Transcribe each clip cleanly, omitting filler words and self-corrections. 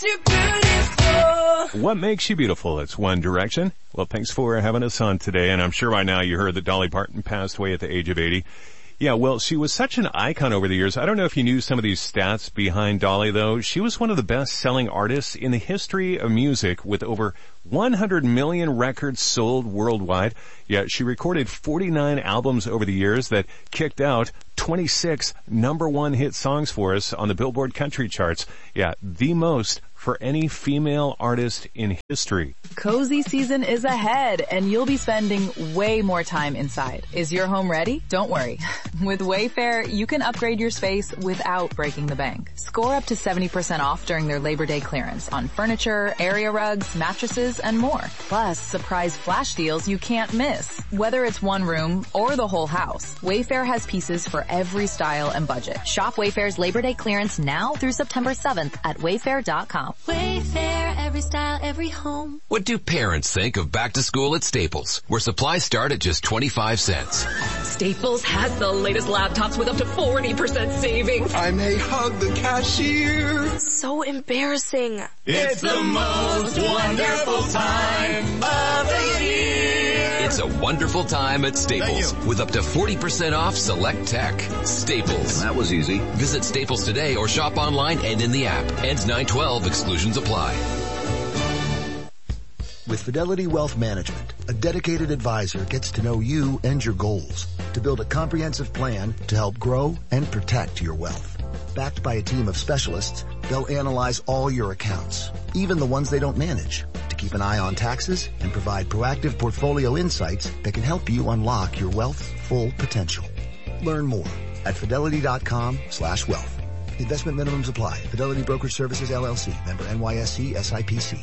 What makes you beautiful? It's One Direction. Well, thanks for having us on today. And I'm sure by now you heard that Dolly Parton passed away at the age of 80. Yeah, well, she was such an icon over the years. I don't know if you knew some of these stats behind Dolly, though. She was one of the best-selling artists in the history of music with over 100 million records sold worldwide. Yeah, she recorded 49 albums over the years that kicked out 26 number one hit songs for us on the Billboard country charts. Yeah, the most for any female artist in history. Cozy season is ahead, and you'll be spending way more time inside. Is your home ready? Don't worry. With Wayfair, you can upgrade your space without breaking the bank. Score up to 70% off during their Labor Day clearance on furniture, area rugs, mattresses, and more. Plus, surprise flash deals you can't miss. Whether it's one room or the whole house, Wayfair has pieces for every style and budget. Shop Wayfair's Labor Day clearance now through September 7th at wayfair.com. Wayfair, every style, every home. What do parents think of back to school at Staples, where supplies start at just 25 cents? Staples has the latest laptops with up to 40% savings. I may hug the cashier. So embarrassing. It's the most wonderful time of the year. It's a wonderful time at Staples with up to 40% off select tech. Staples. That was easy. Visit Staples today or shop online and in the app. Ends 9/12. Exclusions apply. With Fidelity Wealth Management, a dedicated advisor gets to know you and your goals to build a comprehensive plan to help grow and protect your wealth. Backed by a team of specialists, they'll analyze all your accounts, even the ones they don't manage, to keep an eye on taxes and provide proactive portfolio insights that can help you unlock your wealth's full potential. Learn more at fidelity.com/wealth. Investment minimums apply. Fidelity Brokerage Services, LLC. Member NYSE SIPC.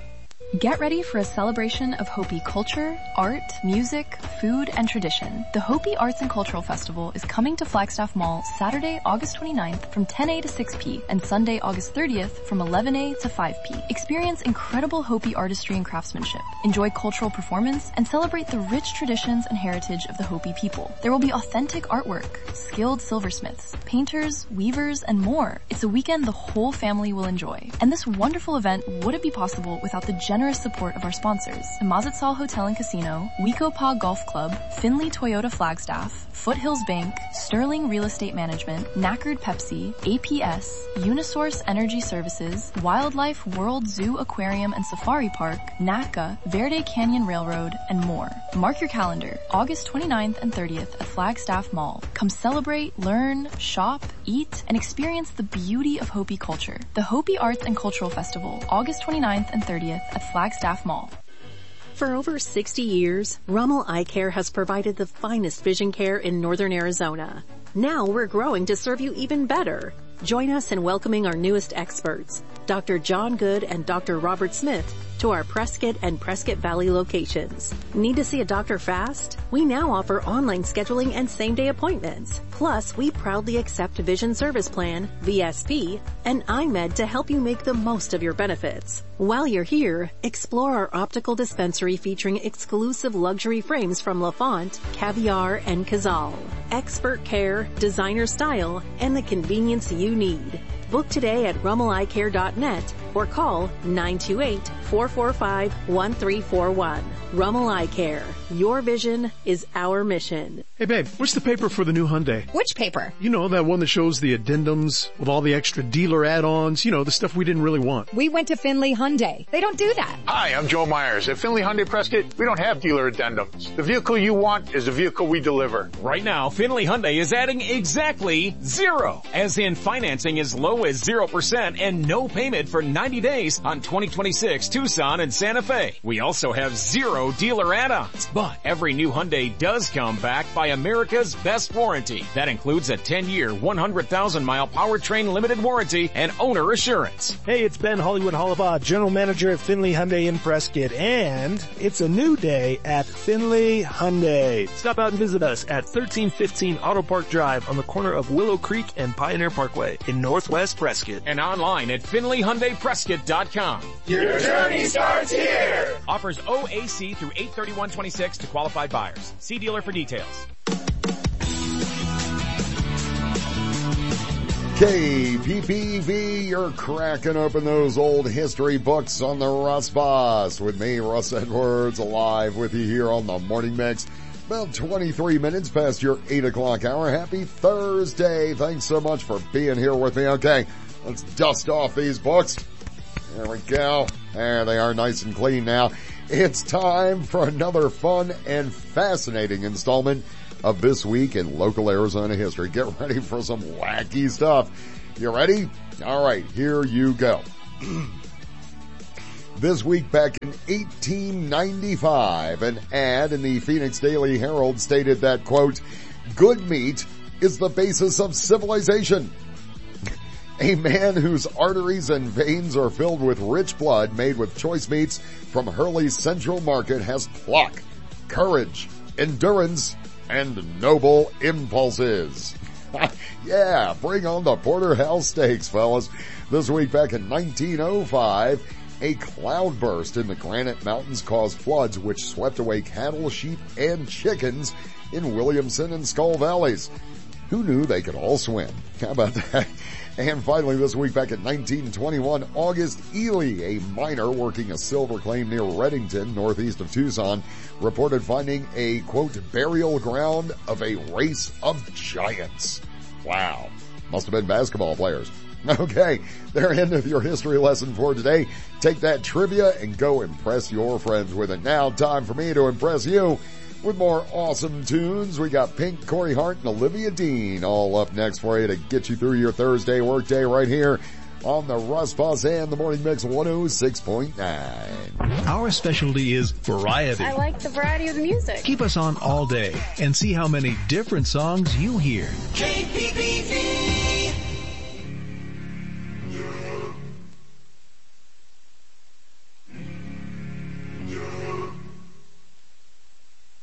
Get ready for a celebration of Hopi culture, art, music, food, and tradition. The Hopi Arts and Cultural Festival is coming to Flagstaff Mall Saturday, August 29th from 10 a to 6 p. and Sunday, August 30th from 11 a to 5 p. Experience incredible Hopi artistry and craftsmanship. Enjoy cultural performance and celebrate the rich traditions and heritage of the Hopi people. There will be authentic artwork, skilled silversmiths, painters, weavers, and more. It's a weekend the whole family will enjoy. And this wonderful event wouldn't be possible without the generous support of our sponsors: the Mazatzal Hotel and Casino, Wekopa Golf Club, Finley Toyota Flagstaff, Foothills Bank, Sterling Real Estate Management, Knackard Pepsi, APS, Unisource Energy Services, Wildlife World Zoo Aquarium and Safari Park, NACA, Verde Canyon Railroad, and more. Mark your calendar, August 29th and 30th at Flagstaff Mall. Come celebrate, learn, shop, eat, and experience the beauty of Hopi culture. The Hopi Arts and Cultural Festival, August 29th and 30th at Flagstaff Mall. For over 60 years, Rummel Eye Care has provided the finest vision care in northern Arizona. Now we're growing to serve you even better. Join us in welcoming our newest experts, Dr. John Good and Dr. Robert Smith, to our Prescott and Prescott Valley locations. Need to see a doctor fast? We now offer online scheduling and same-day appointments. Plus, we proudly accept Vision Service Plan, VSP, and iMed to help you make the most of your benefits. While you're here, explore our optical dispensary featuring exclusive luxury frames from LaFont, Caviar, and Cazal. Expert care, designer style, and the convenience you need. Book today at rummeleyecare.net or call 928-445-1341. Rummel Eye Care. Your vision is our mission. Hey babe, what's the paper for the new Hyundai? Which paper? You know, that one that shows the addendums with all the extra dealer add-ons, you know, the stuff we didn't really want. We went to Finley Hyundai. They don't do that. Hi, I'm Joe Myers. At Finley Hyundai Prescott, we don't have dealer addendums. The vehicle you want is the vehicle we deliver. Right now, Finley Hyundai is adding exactly zero, as in financing as low as 0% and no payment for 90 days on 2026 Tucson and Santa Fe. We also have zero dealer add-ons, but every new Hyundai does come backed by America's best warranty. That includes a 10-year, 100,000-mile powertrain limited warranty and owner assurance. Hey, it's Ben Hollywood Hollabaugh, General Manager at Finley Hyundai in Prescott, and it's a new day at Finley Hyundai. Stop out and visit us at 1315 Auto Park Drive on the corner of Willow Creek and Pioneer Parkway in Northwest Prescott. And online at FinleyHyundaiPrescott.com. Your journey starts here! Offers OAC through 8/31/26 to qualified buyers. See dealer for details. KPPV, you're cracking open those old history books on the Russ Bus with me, Russ Edwards, alive with you here on the Morning Mix. About 23 minutes past your 8 o'clock hour. Happy Thursday. Thanks so much for being here with me. Okay, let's dust off these books. There we go. There they are, nice and clean now. It's time for another fun and fascinating installment of This Week in Local Arizona History. Get ready for some wacky stuff. You ready? All right, here you go. This week back in 1895, an ad in the Phoenix Daily Herald stated that, quote, good meat is the basis of civilization. A man whose arteries and veins are filled with rich blood made with choice meats from Hurley's Central Market has pluck, courage, endurance, and noble impulses. Yeah, bring on the porterhouse steaks, fellas. This week back in 1905, a cloudburst in the Granite Mountains caused floods which swept away cattle, sheep, and chickens in Williamson and Skull Valleys. Who knew they could all swim? How about that? And finally, this week back in 1921, August Ely, a miner working a silver claim near Reddington, northeast of Tucson, reported finding a, quote, burial ground of a race of giants. Wow. Must have been basketball players. Okay, there end of your history lesson for today. Take that trivia and go impress your friends with it. Now, time for me to impress you with more awesome tunes. We got Pink, Corey Hart, and Olivia Dean all up next for you to get you through your Thursday workday right here on the Russ Bus and the Morning Mix 106.9. Our specialty is variety. I like the variety of the music. Keep us on all day and see how many different songs you hear. KPPV.